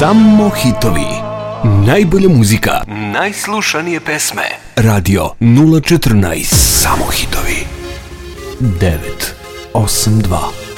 Samo hitovi. Najbolja muzika. Najslušanije pesme. Radio 014. Samo hitovi. 982